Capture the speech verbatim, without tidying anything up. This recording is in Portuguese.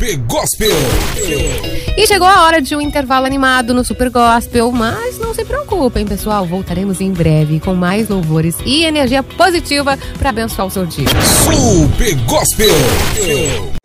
Super Gospel. E chegou a hora de um intervalo animado no Super Gospel, mas não se preocupem, pessoal, voltaremos em breve com mais louvores e energia positiva para abençoar o seu dia. Super Gospel.